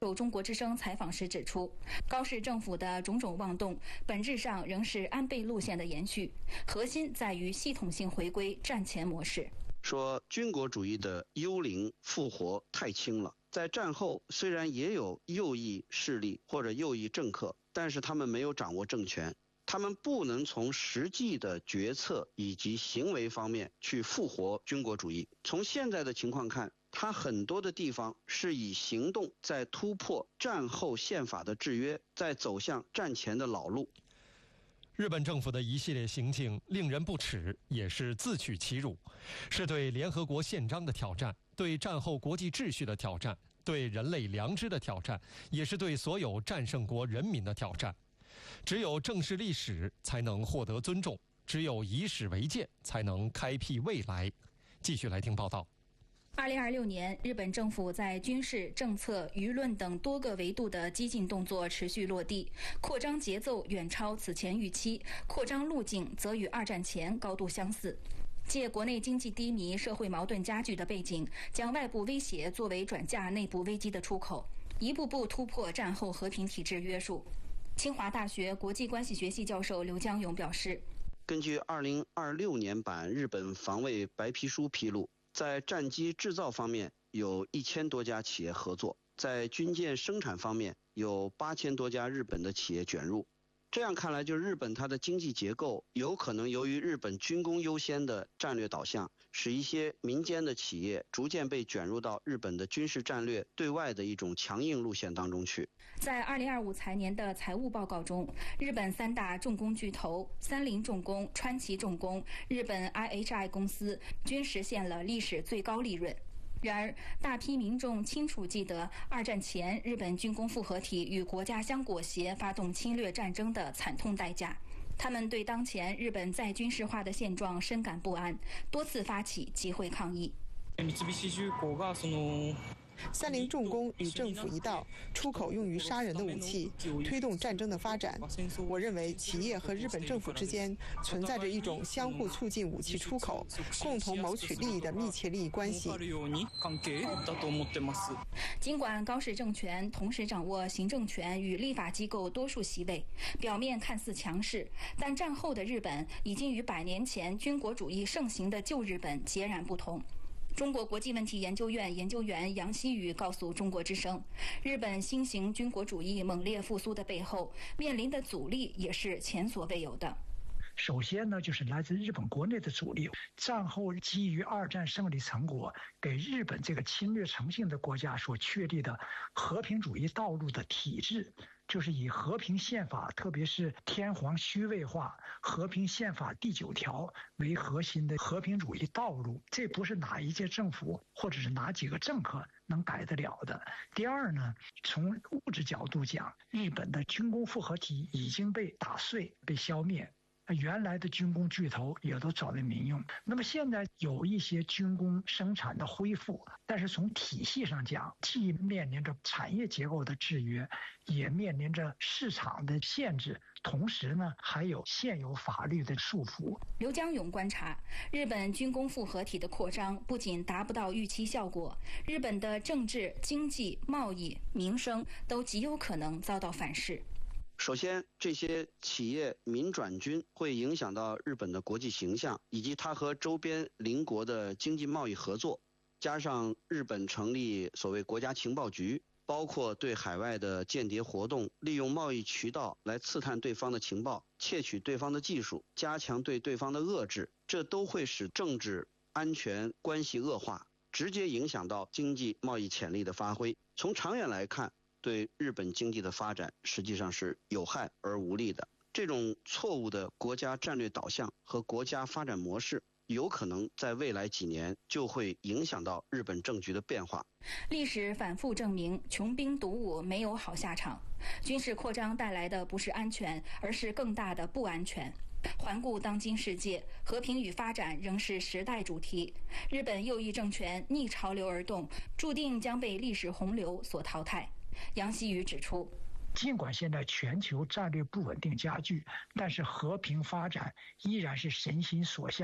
受中国之声采访时指出，高市政府的种种妄动本质上仍是安倍路线的延续，核心在于系统性回归战前模式。 说军国主义的幽灵复活太轻了，在战后虽然也有右翼势力或者右翼政客，但是他们没有掌握政权，他们不能从实际的决策以及行为方面去复活军国主义。从现在的情况看，它很多的地方是以行动在突破战后宪法的制约，在走向战前的老路。 日本政府的一系列行径令人不齿，也是自取其辱，是对联合国宪章的挑战，对战后国际秩序的挑战，对人类良知的挑战，也是对所有战胜国人民的挑战。只有正视历史，才能获得尊重；只有以史为鉴，才能开辟未来。继续来听报道。 2026年，日本政府在军事、政策、舆论等多个维度的激进动作持续落地，扩张节奏远超此前预期，扩张路径则与二战前高度相似。借国内经济低迷、社会矛盾加剧的背景，将外部威胁作为转嫁内部危机的出口，一步步突破战后和平体制约束。清华大学国际关系学系教授刘江勇表示， 根据2026年版日本防卫白皮书披露，在战机制造方面有1000多家企业合作，在军舰生产方面有8000多家日本的企业卷入。这样看来，就日本它的经济结构有可能由于日本军工优先的战略导向，使一些民间的企业逐渐被卷入到日本的军事战略对外的一种强硬路线当中去。 在2025财年的财务报告中，日本3大重工巨头三菱重工、川崎重工、日本 IHI 公司均实现了历史最高利润。然而，大批民众清楚记得二战前日本军工复合体与国家相裹挟发动侵略战争的惨痛代价。他们对当前日本再军事化的现状深感不安，多次发起集会抗议。 三菱重工与政府一道，出口用于杀人的武器，推动战争的发展。我认为企业和日本政府之间存在着一种相互促进武器出口、共同谋取利益的密切利益关系。 尽管高市政权同时掌握行政权与立法机构多数席位，表面看似强势，但战后的日本已经与100年前军国主义盛行的旧日本截然不同。中国国际问题研究院研究员杨希宇告诉中国之声，日本新型军国主义猛烈复苏的背后，面临的阻力也是前所未有的。 首先呢，就是来自日本国内的阻力。战后基于二战胜利成果，给日本这个侵略成性的国家所确立的和平主义道路的体制，就是以和平宪法，特别是天皇虚位化和平宪法第9条为核心的和平主义道路，这不是哪一届政府或者是哪几个政客能改得了的。第二呢，从物质角度讲，日本的军工复合体已经被打碎、被消灭。原来的军工巨头也都转为民用，那么现在有一些军工生产的恢复，但是从体系上讲，既面临着产业结构的制约，也面临着市场的限制，同时呢，还有现有法律的束缚。 刘江勇观察，日本军工复合体的扩张不仅达不到预期效果，日本的政治、经济、贸易、民生都极有可能遭到反噬。 首先，这些企业民转军会影响到日本的国际形象，以及它和周边邻国的经济贸易合作，加上日本成立所谓国家情报局，包括对海外的间谍活动，利用贸易渠道来刺探对方的情报，窃取对方的技术，加强对对方的遏制，这都会使政治安全关系恶化，直接影响到经济贸易潜力的发挥。从长远来看，对日本经济的发展实际上是有害而无利的。这种错误的国家战略导向和国家发展模式，有可能在未来几年就会影响到日本政局的变化。 历史反复证明，穷兵黩武没有好下场。军事扩张带来的不是安全，而是更大的不安全。环顾当今世界，和平与发展仍是时代主题。日本右翼政权逆潮流而动，注定将被历史洪流所淘汰。杨希宇指出， 尽管现在全球战略不稳定加剧，但是和平发展依然是神心所向。